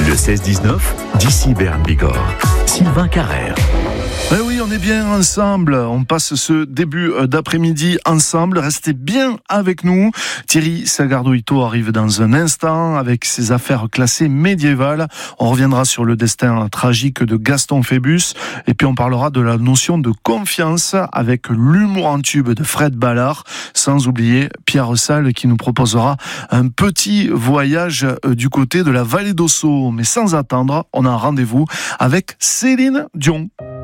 Le 16-19, d'ici Berne Bigorre. Sylvain Carrère. Ben oui, on est bien ensemble. On passe ce début d'après-midi ensemble. Restez bien avec nous. Thierry Sagardou-Ito arrive dans un instant avec ses affaires classées médiévales. On reviendra sur le destin tragique de Gaston Phébus. Et puis on parlera de la notion de confiance avec l'humour en tube de Fred Ballard. Sans oublier Pierre Salle qui nous proposera un petit voyage du côté de la vallée d'Ossau. Mais sans attendre, on a un rendez-vous avec Céline Dion.